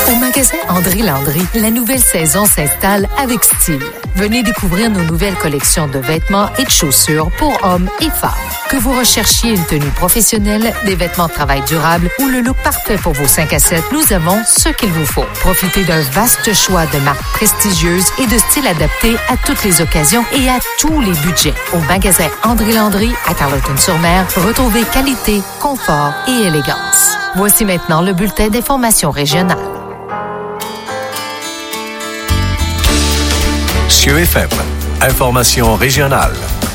Au magasin André Landry, la nouvelle saison s'installe avec style. Venez découvrir nos nouvelles collections de vêtements et de chaussures pour hommes et femmes. Que vous recherchiez une tenue professionnelle, des vêtements de travail durables ou le look parfait pour vos 5 à 7, nous avons ce qu'il vous faut. Profitez d'un vaste choix de marques prestigieuses et de styles adaptés à toutes les occasions et à tous les budgets. Au magasin André Landry, à Carleton-sur-Mer, retrouvez qualité, confort et élégance. Voici maintenant le bulletin d'information régionale. Cieux FM, information régionale.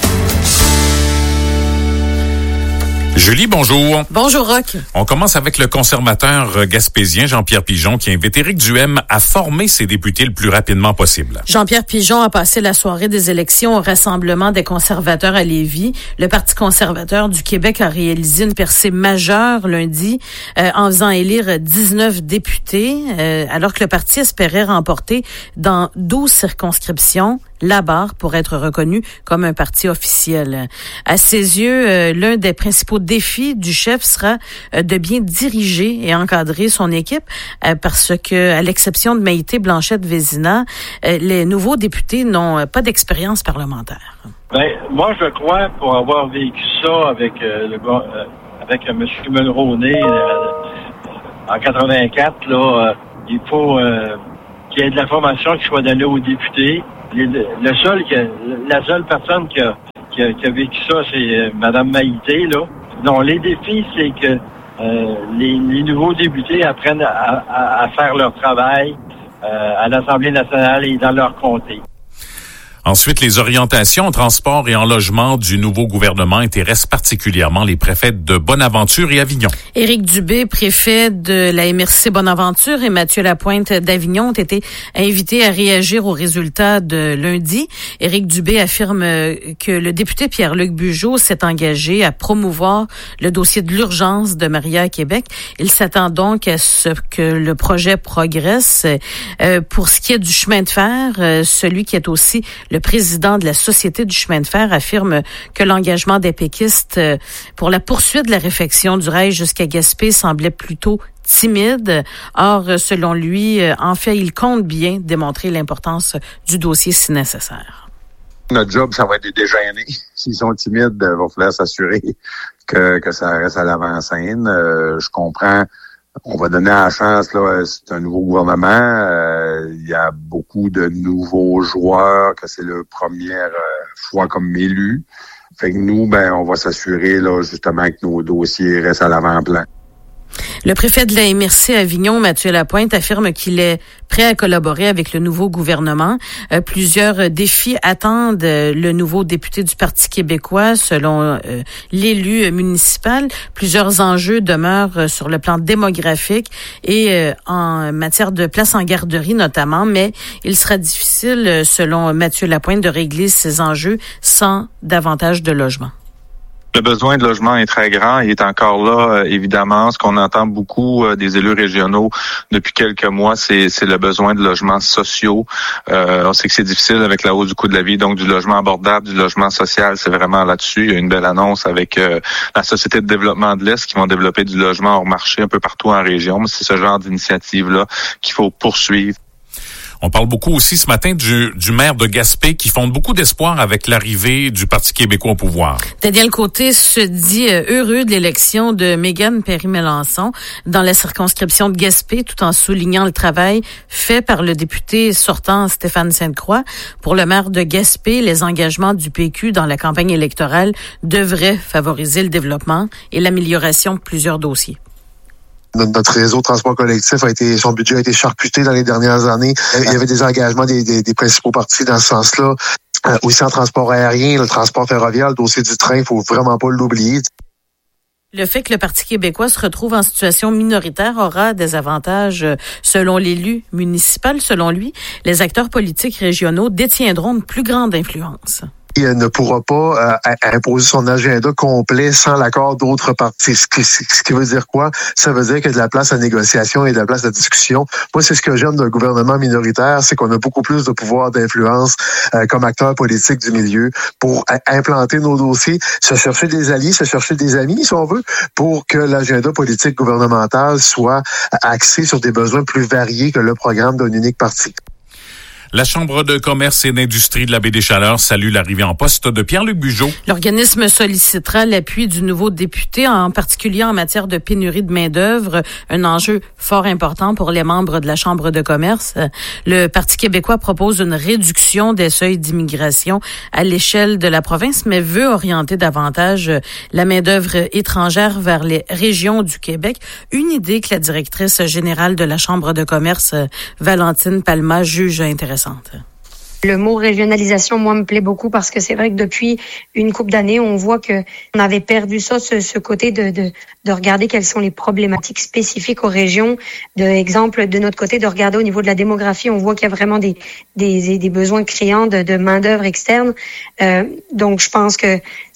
Julie, bonjour. Bonjour, Roch. On commence avec le conservateur gaspésien Jean-Pierre Pigeon qui invite Éric Duhem à former ses députés le plus rapidement possible. Jean-Pierre Pigeon a passé la soirée des élections au Rassemblement des conservateurs à Lévis. Le Parti conservateur du Québec a réalisé une percée majeure lundi en faisant élire 19 députés, alors que le parti espérait remporter dans 12 circonscriptions la barre pour être reconnu comme un parti officiel. À ses yeux, l'un des principaux défis du chef sera de bien diriger et encadrer son équipe parce que, à l'exception de Maïté Blanchette-Vézina, les nouveaux députés n'ont pas d'expérience parlementaire. Moi, je crois, pour avoir vécu ça avec M. Mulroney en 84, là, il faut qu'il y ait de l'information qui soit donnée aux députés. La seule personne qui a vécu ça, c'est Mme Maïté, là. Non, les défis, c'est que les nouveaux députés apprennent à faire leur travail à l'Assemblée nationale et dans leur comté. Ensuite, les orientations en transport et en logement du nouveau gouvernement intéressent particulièrement les préfets de Bonaventure et Avignon. Éric Dubé, préfet de la MRC Bonaventure, et Mathieu Lapointe d'Avignon ont été invités à réagir aux résultats de lundi. Éric Dubé affirme que le député Pierre-Luc Bugeaud s'est engagé à promouvoir le dossier de l'urgence de Maria à Québec. Il s'attend donc à ce que le projet progresse. Pour ce qui est du chemin de fer, celui qui est aussi le président de la Société du chemin de fer affirme que l'engagement des péquistes pour la poursuite de la réfection du rail jusqu'à Gaspé semblait plutôt timide. Or, selon lui, en fait, il compte bien démontrer l'importance du dossier si nécessaire. Notre job, ça va être de dégêner. S'ils sont timides, il va falloir s'assurer que ça reste à l'avant-scène. Je comprends. On va donner la chance, là, c'est un nouveau gouvernement. Il y a beaucoup de nouveaux joueurs, que c'est leur première fois comme élu. Fait que nous, on va s'assurer, là, justement, que nos dossiers restent à l'avant-plan. Le préfet de la MRC Avignon, Mathieu Lapointe, affirme qu'il est prêt à collaborer avec le nouveau gouvernement. Plusieurs défis attendent le nouveau député du Parti québécois, selon l'élu municipal. Plusieurs enjeux demeurent sur le plan démographique et en matière de place en garderie notamment, mais il sera difficile, selon Mathieu Lapointe, de régler ces enjeux sans davantage de logements. Le besoin de logement est très grand. Il est encore là, évidemment. Ce qu'on entend beaucoup des élus régionaux depuis quelques mois, c'est le besoin de logements sociaux. On sait que c'est difficile avec la hausse du coût de la vie, donc du logement abordable, du logement social, c'est vraiment là-dessus. Il y a une belle annonce avec la Société de développement de l'Est qui vont développer du logement hors marché un peu partout en région. Mais c'est ce genre d'initiative-là qu'il faut poursuivre. On parle beaucoup aussi ce matin du maire de Gaspé qui fonde beaucoup d'espoir avec l'arrivée du Parti québécois au pouvoir. Daniel Côté se dit heureux de l'élection de Mégane Perry-Melançon dans la circonscription de Gaspé, tout en soulignant le travail fait par le député sortant Stéphane Sainte-Croix. Pour le maire de Gaspé, les engagements du PQ dans la campagne électorale devraient favoriser le développement et l'amélioration de plusieurs dossiers. Notre réseau de transport collectif son budget a été charcuté dans les dernières années. Il y avait des engagements des principaux partis dans ce sens-là. Aussi en transport aérien, le transport ferroviaire, le dossier du train, il faut vraiment pas l'oublier. Le fait que le Parti québécois se retrouve en situation minoritaire aura des avantages selon l'élu municipal. Selon lui, les acteurs politiques régionaux détiendront une plus grande influence. Il ne pourra pas imposer son agenda complet sans l'accord d'autres parties. Ce qui veut dire quoi? Ça veut dire qu'il y a de la place à négociation et de la place à discussion. Moi, c'est ce que j'aime d'un gouvernement minoritaire, c'est qu'on a beaucoup plus de pouvoir d'influence comme acteur politique du milieu pour implanter nos dossiers, se chercher des alliés, se chercher des amis, si on veut, pour que l'agenda politique gouvernemental soit axé sur des besoins plus variés que le programme d'un unique parti. La Chambre de commerce et d'industrie de la Baie-des-Chaleurs salue l'arrivée en poste de Pierre-Luc Bugeaud. L'organisme sollicitera l'appui du nouveau député, en particulier en matière de pénurie de main-d'œuvre, un enjeu fort important pour les membres de la Chambre de commerce. Le Parti québécois propose une réduction des seuils d'immigration à l'échelle de la province, mais veut orienter davantage la main-d'œuvre étrangère vers les régions du Québec. Une idée que la directrice générale de la Chambre de commerce, Valentine Palma, juge intéressante. Le mot régionalisation, moi, me plaît beaucoup parce que c'est vrai que depuis une couple d'années, on voit que on avait perdu ça, ce côté de regarder quelles sont les problématiques spécifiques aux régions. Exemple, de notre côté, de regarder au niveau de la démographie, on voit qu'il y a vraiment des besoins criants de main-d'œuvre externe. Donc, je pense que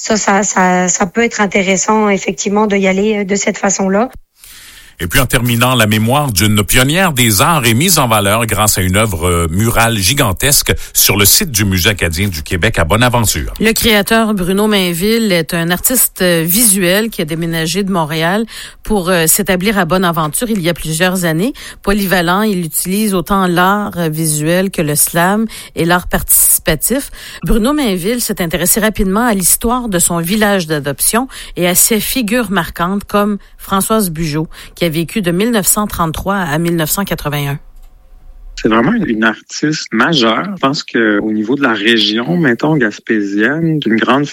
ça peut être intéressant, effectivement, de y aller de cette façon-là. Et puis en terminant, la mémoire d'une pionnière des arts est mise en valeur grâce à une œuvre murale gigantesque sur le site du Musée acadien du Québec à Bonaventure. Le créateur Bruno Mainville est un artiste visuel qui a déménagé de Montréal pour s'établir à Bonaventure il y a plusieurs années. Polyvalent, il utilise autant l'art visuel que le slam et l'art participatif. Bruno Mainville s'est intéressé rapidement à l'histoire de son village d'adoption et à ses figures marquantes comme Françoise Bugeaud, qui a vécu de 1933 à 1981. C'est vraiment une artiste majeure. Je pense qu'au niveau de la région, mettons, gaspésienne, d'une grande